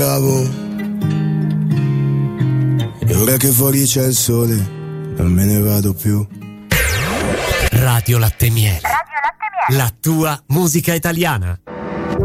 Bravo. E ora che fuori c'è il sole, non me ne vado più. Radio Latte Miele. La tua musica italiana.